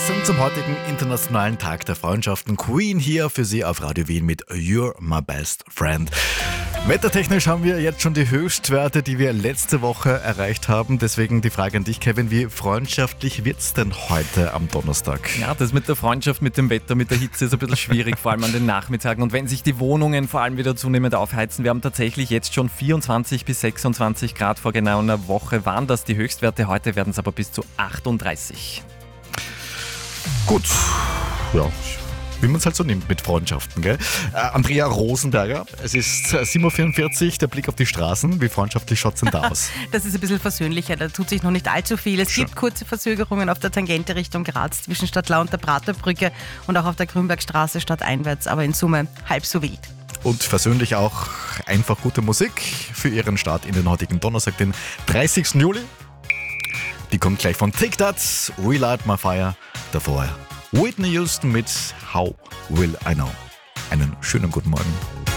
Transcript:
Passend zum heutigen Internationalen Tag der Freundschaften. Queen hier für Sie auf Radio Wien mit You're My Best Friend. Wettertechnisch haben wir jetzt schon die Höchstwerte, die wir letzte Woche erreicht haben. Deswegen die Frage an dich, Kevin, wie freundschaftlich wird's denn heute am Donnerstag? Ja, das mit der Freundschaft, mit dem Wetter, mit der Hitze ist ein bisschen schwierig, vor allem an den Nachmittagen. Und wenn sich die Wohnungen vor allem wieder zunehmend aufheizen, wir haben tatsächlich jetzt schon 24 bis 26 Grad, vor genau einer Woche waren das die Höchstwerte, heute werden es aber bis zu 38. Gut, ja, wie man es halt so nimmt mit Freundschaften, gell? Andrea Rosenberger, es ist 7.44 Uhr, der Blick auf die Straßen. Wie freundschaftlich schaut es denn da aus? Das ist ein bisschen versöhnlicher, da tut sich noch nicht allzu viel. Es gibt kurze Verzögerungen auf der Tangente Richtung Graz zwischen Stadtlau und der Praterbrücke und auch auf der Grünbergstraße stadteinwärts, aber in Summe halb so wild. Und versöhnlich auch einfach gute Musik für Ihren Start in den heutigen Donnerstag, den 30. Juli. Die kommt gleich von Take That, Relight My Fire, davor Whitney Houston mit How Will I Know. Einen schönen guten Morgen.